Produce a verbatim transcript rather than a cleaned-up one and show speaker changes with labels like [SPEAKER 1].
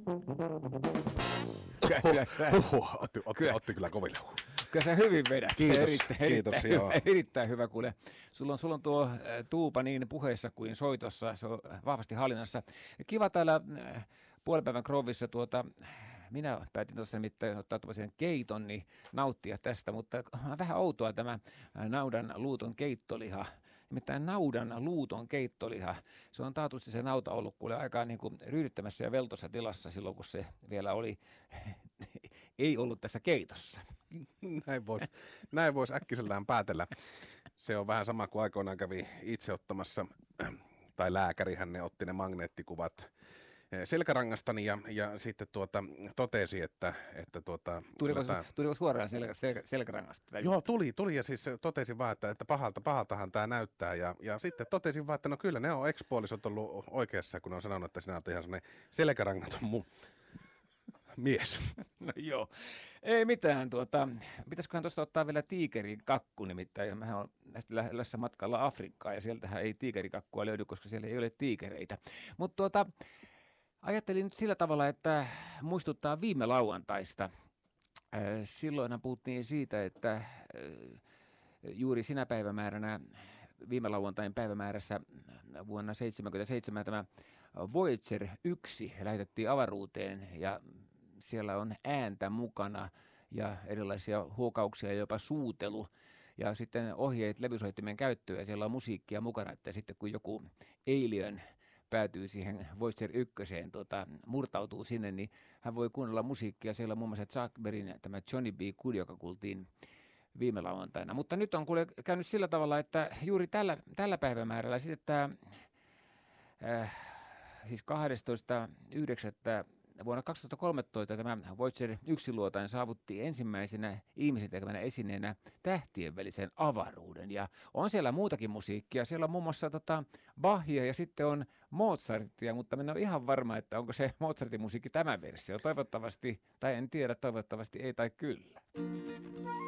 [SPEAKER 1] Kyllä sä,
[SPEAKER 2] Oho, otti, otti,
[SPEAKER 1] kyllä,
[SPEAKER 2] otti kyllä koville.
[SPEAKER 1] kyllä sä hyvin vedät.
[SPEAKER 2] Kiitos,
[SPEAKER 1] erittäin,
[SPEAKER 2] kiitos,
[SPEAKER 1] erittäin,
[SPEAKER 2] joo.
[SPEAKER 1] hyvä, erittäin hyvä, kuule. Sulla on, sulla on tuo äh, tuupa niin puheessa kuin soitossa, se on vahvasti hallinnassa. Kiva täällä äh, puolipäivän Grovissa tuota, minä päätin tuossa nimittäin ottaa tuollaisen keiton, niin nauttia tästä, mutta on vähän outoa tämä naudan luuton keittoliha. Nimittäin naudan luuton keittoliha, se on taatusti se nauta ollut kuule aikaan niin kuin ryhdyttämässä ja veltossa tilassa silloin, kun se vielä oli, ei ollut tässä keitossa.
[SPEAKER 2] Näin voisi näin vois äkkiseltään päätellä. Se on vähän sama kuin aikoinaan kävi itse ottamassa, tai lääkärihän ne otti ne magneettikuvat selkärangastani ja, ja sitten tuota, totesi, että... että tuota,
[SPEAKER 1] tuliko,
[SPEAKER 2] tämä...
[SPEAKER 1] tuliko suoraan sel, sel, selkärangasta?
[SPEAKER 2] Joo, tuli, tuli ja siis totesi vaan, että, että pahalta, pahaltahan tämä näyttää ja, ja sitten totesin vaan, että no kyllä ne on ex-puolisot ollut oikeassa, kun on sanonut, että sinä olet ihan sellainen selkärangaton mun mies.
[SPEAKER 1] No joo, ei mitään. Tuota, pitäisiköhän tuosta ottaa vielä tiikerin kakku, nimittäin mehän on lähdössä matkalla Afrikkaan ja sieltähän ei tiikerikakkua löydy, koska siellä ei ole tiikereitä. Mutta tuota, ajattelin nyt sillä tavalla, että muistuttaa viime lauantaista. Silloinhan puhuttiin siitä, että juuri sinä päivämääränä, viime lauantain päivämäärässä vuonna seitsemänkymmentäseitsemän tämä Voyager yksi lähetettiin avaruuteen ja siellä on ääntä mukana ja erilaisia huokauksia ja jopa suutelu. Ja sitten ohjeet levysoittimen käyttöön ja siellä on musiikkia mukana, että sitten kun joku alien päätyy siihen Voyager ykköseen, tuota, murtautuu sinne, niin hän voi kuunnella musiikkia. Siellä on muun muassa Chuck Berryn tämä Johnny B. Good, joka kuultiin viime lauantaina. Mutta nyt on kuule käynyt sillä tavalla, että juuri tällä, tällä päivämäärällä sitten tämä, äh, siis kahdestoista yhdeksättä vuonna kaksituhattakolmetoista tämä Voyager yksi luotain saavutti ensimmäisenä ihmisen tekemänä esineenä tähtien välisen avaruuden. Ja on siellä muutakin musiikkia. Siellä on muun muassa tota Bachia ja sitten on Mozartia, mutta minä olen ihan varma, että onko se Mozartin musiikki tämä versio. Toivottavasti, tai en tiedä, toivottavasti ei tai kyllä.